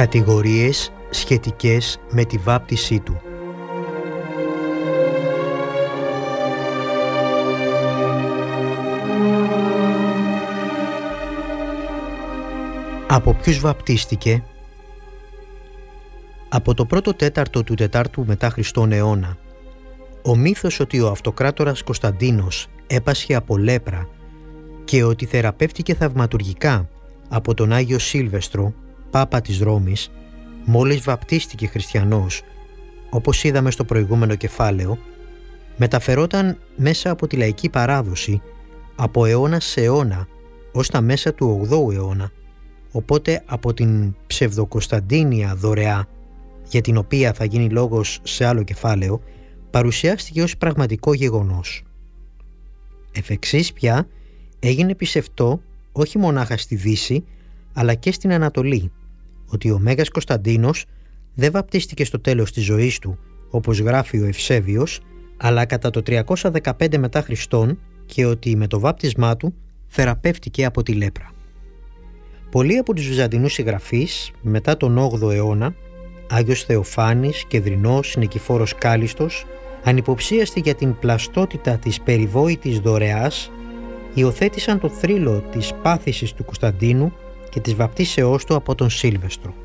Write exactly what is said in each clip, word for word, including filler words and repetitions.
Κατηγορίες σχετικές με τη βάπτισή του. Από ποιους βαπτίστηκε? Από το πρώτο τέταρτο του τετάρτου μετά Χριστόν αιώνα, ο μύθος ότι ο αυτοκράτορας Κωνσταντίνος έπασχε από λέπρα και ότι θεραπεύτηκε θαυματουργικά από τον Άγιο Σίλβεστρο, Πάπα της Ρώμης, μόλις βαπτίστηκε χριστιανός, όπως είδαμε στο προηγούμενο κεφάλαιο, μεταφερόταν μέσα από τη λαϊκή παράδοση από αιώνα σε αιώνα ως τα μέσα του ογδόου αιώνα, οπότε από την ψευδοκωνσταντίνια δωρεά, για την οποία θα γίνει λόγος σε άλλο κεφάλαιο, παρουσιάστηκε ως πραγματικό γεγονός. Εφ' εξής πια έγινε πιστευτό όχι μονάχα στη Δύση, αλλά και στην Ανατολή, ότι ο Μέγας Κωνσταντίνος δεν βαπτίστηκε στο τέλος της ζωής του, όπως γράφει ο Ευσέβιος, αλλά κατά το τριακόσια δεκαπέντε μετά Χριστόν, και ότι με το βάπτισμά του θεραπεύτηκε από τη λέπρα. Πολλοί από τους Βυζαντινούς συγγραφείς μετά τον όγδοο αιώνα, Άγιος Θεοφάνης, Κεδρινός, Νικηφόρος Κάλιστος, ανυποψίαστοι για την πλαστότητα της περιβόητης δωρεάς, υιοθέτησαν το θρύλο της πάθησης του Κωνσταντίνου και της βαπτίσεώς του από τον Σίλβεστρο.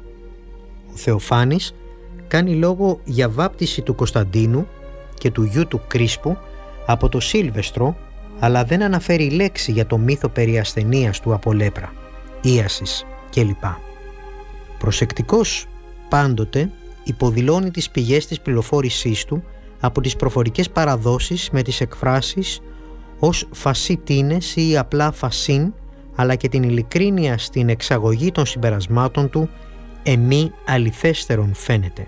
Ο Θεοφάνης κάνει λόγο για βάπτιση του Κωνσταντίνου και του γιου του Κρίσπου από το Σίλβεστρο, αλλά δεν αναφέρει λέξη για το μύθο περί ασθενείας του από λέπρα, ίασης κλπ. Προσεκτικός πάντοτε υποδηλώνει τις πηγές της πληροφόρησής του από τις προφορικές παραδόσεις με τις εκφράσεις ως φασίτίνες ή απλά φασίν, αλλά και την ειλικρίνεια στην εξαγωγή των συμπερασμάτων του «εμεί αληθέστερον φαίνεται».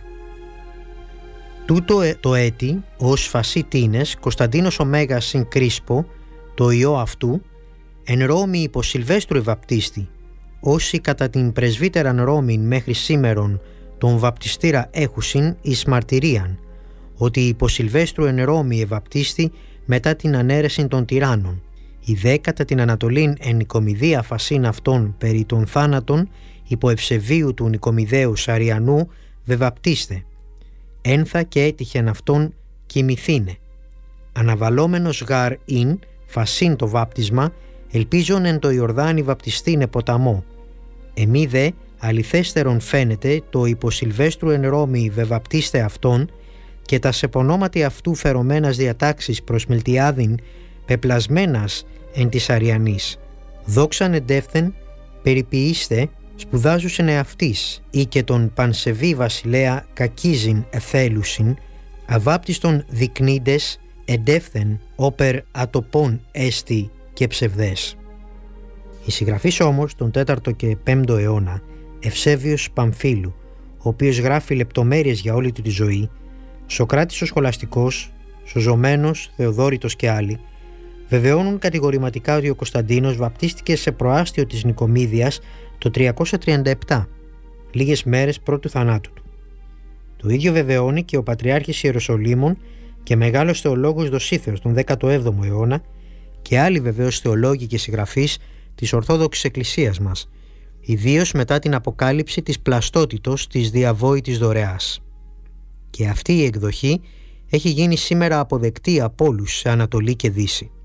Τούτο το έτη ως φασίτίνες Κωνσταντίνος ο Μέγας συν Κρίσπο, το ιό αυτού, εν Ρώμη υπό Σιλβέστρου ευαπτίστη, όσοι κατά την πρεσβύτεραν Ρώμην μέχρι σήμερον τον βαπτιστήρα έχουσιν εις μαρτυρίαν, ότι υπό Σιλβέστρου εν Ρώμη ευαπτίστη μετά την ανέρεση των τυράννων, η δε κατά την Ανατολήν εν Νικομιδία φασίν αυτών περί των θάνατων υπό Ευσεβίου του Νικομιδέους Αριανού βεβαπτίστε, ένθα και έτυχεν αυτόν κοιμηθήνε. Αναβαλόμενος γαρ ειν φασίν το βάπτισμα, ελπίζον εν το Ιορδάνη βαπτιστήνε ποταμό. Εμεί δε αληθέστερον φαίνεται το υπό Σιλβέστρου εν Ρώμη βεβαπτίστε αυτόν και τα σεπονόματι αυτού φερωμένας διατάξεις προς Μιλτιάδην πεπλασμένας εν της Αριανής. Δόξαν εντεύθεν περιποιήστε σπουδάζουσεν εαυτής ή και τον πανσεβή βασιλέα κακίζειν εθέλουσιν, αβάπτιστον δεικνύντες εντεύθεν όπερ ατοπών έστι και ψευδές. Η συγγραφής όμως τον τέταρτο και πέμπτο αιώνα, Ευσέβιος Παμφύλου, ο οποίος γράφει λεπτομέρειες για όλη του τη ζωή, Σωκράτης ο Σχολαστικός, Σωζωμένος, Θεοδόρητος και άλλοι, βεβαιώνουν κατηγορηματικά ότι ο Κωνσταντίνος βαπτίστηκε σε προάστιο της Νικομίδιας το τριακόσια τριάντα επτά, λίγες μέρες πρώτου θανάτου του. Το ίδιο βεβαιώνει και ο Πατριάρχης Ιεροσολύμων και μεγάλος θεολόγος Δοσίθεος τον δέκατο έβδομο αιώνα και άλλοι βεβαίως θεολόγοι και συγγραφείς της Ορθόδοξης Εκκλησίας μας, ιδίως μετά την αποκάλυψη της πλαστότητος της διαβόητης δωρεάς. Και αυτή η εκδοχή έχει γίνει σήμερα αποδεκτή από όλους σε Ανατολή και Δύση.